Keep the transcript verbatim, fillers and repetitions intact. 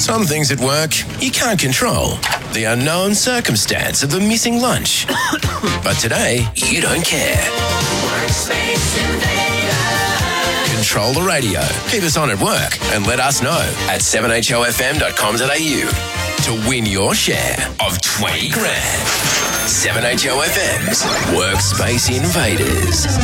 Some things at work you can't control. The unknown circumstance of a missing lunch. But today, you don't care. Workspace Invader. Control the radio. Keep us on at work and let us know at seven h o f m dot com dot a u to win your share of twenty grand. seven H O F M's Workspace Invaders.